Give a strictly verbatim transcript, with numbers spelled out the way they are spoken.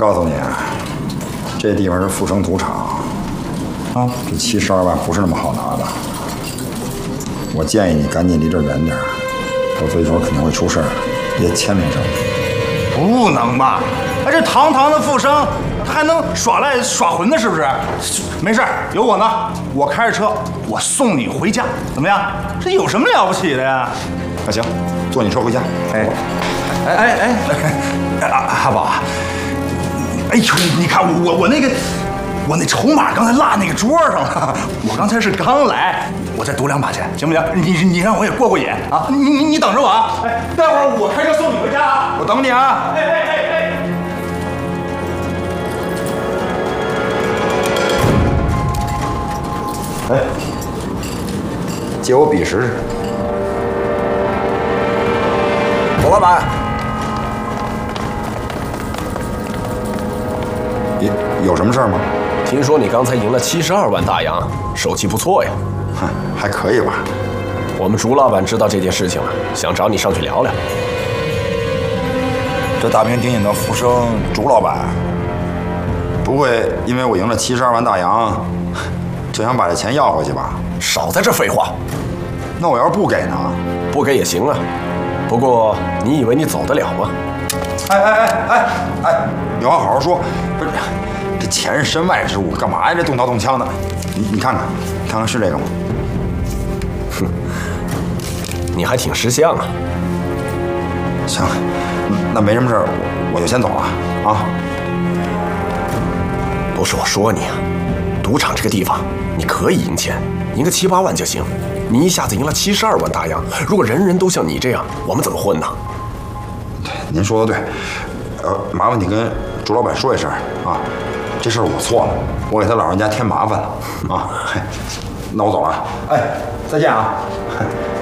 告诉你，这地方是富生赌场，啊，这七十二万不是那么好拿的。我建议你赶紧离这儿远点，否则一会儿肯定会出事儿，别牵连上。 不能吧？哎，这堂堂的富生，他还能耍赖耍混的，是不是？没事，有我呢，我开着车，我送你回家，怎么样？这有什么了不起的呀？ 那行，坐你车回家。 哎，哎哎哎，阿阿宝，哎呦，你看我我那个。我那筹码刚才落那个桌上了，我刚才是刚来，我再赌两把去，行不行？你你让我也过过瘾啊！你你你等着我啊！哎，待会儿我开车送你回家啊！ 我等你啊！ 哎哎哎哎！哎，借我笔试试。左老板，有有什么事儿吗？ 听说你刚才赢了七十二万大洋，手气不错呀。 哼，还可以吧。 我们朱老板知道这件事情了，想找你上去聊聊。 这大名鼎鼎的富生朱老板，不会因为我赢了七十二万大洋，就想把这钱要回去吧？ 少在这废话。 那我要是不给呢？ 不给也行啊。不过你以为你走得了吗？ 哎哎哎哎哎，有话好好说。不是。这钱是身外之物，干嘛呀？这动刀动枪的，你你看看，看看是这个吗？ 哼，你还挺识相啊。 行，那没什么事儿，我就先走了啊。 不是我说你啊，赌场这个地方你可以赢钱，赢个七八万就行。你一下子赢了七十二万大洋，如果人人都像你这样，我们怎么混呢？ 您说的对，呃，麻烦你跟朱老板说一声啊。这事儿我错了，我给他老人家添麻烦了啊！那我走了，哎，再见啊！